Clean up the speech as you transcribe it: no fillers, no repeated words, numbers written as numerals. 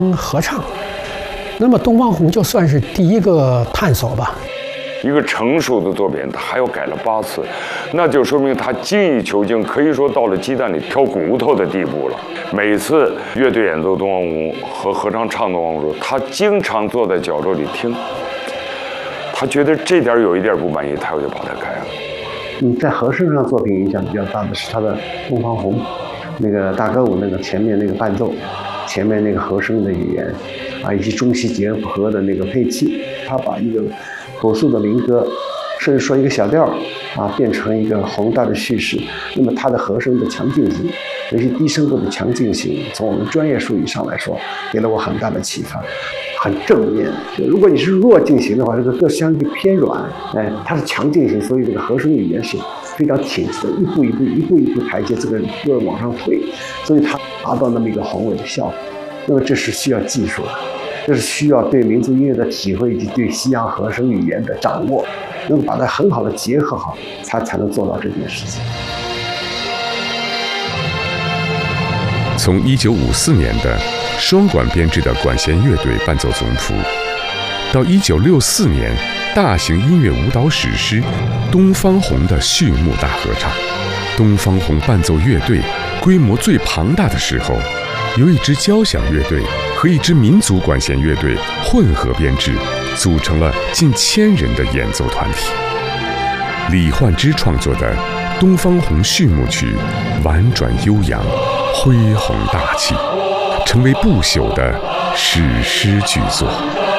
合唱。那么东方红就算是第一个探索吧。 一个成熟的作品，他还要改了8次，那就说明他精益求精，可以说到了鸡蛋里挑骨头的地步了。每次乐队演奏东方红和合唱唱东方红，他经常坐在角落里听，他觉得这点有一点不满意，他就把它改了。 在和声上作品影响比较大的是他的东方红，那个大歌舞那个前面那个伴奏，前面那个和声的语言啊，以及中西结合的那个配器，他把一个朴素的民歌，甚至说一个小调啊，变成一个宏大的叙事。那么它的和声的强劲性，尤其低声部的强劲性，从我们专业术语上来说，给了我很大的启发，很正面。如果你是弱进行的话，这个歌相对偏软，它是强劲型，所以这个和声语言是非常挺直的，一步一步台阶这个歌往上推，所以它达到那么一个宏伟的效果。那么这是需要技术的。这是需要对民族音乐的体会以及对西洋和声语言的掌握，能把它很好的结合好，才能做到这件事情。 从1954年的双管编制的管弦乐队伴奏总谱，到1964年大型音乐舞蹈史诗《东方红》的序幕大合唱，东方红伴奏乐队规模最庞大的时候，由一支交响乐队和一支民族管弦乐队混合编制，组成了近1000人的演奏团体。李焕之创作的《东方红》序幕曲婉转悠扬，恢宏大气，成为不朽的史诗巨作。